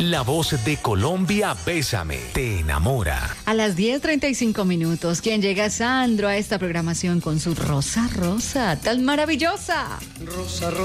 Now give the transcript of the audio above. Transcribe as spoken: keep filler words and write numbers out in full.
La voz de Colombia, Bésame, te enamora. A las diez treinta y cinco minutos, ¿quién llega? Sandro a esta programación con su Rosa Rosa, tan maravillosa. Rosa Rosa.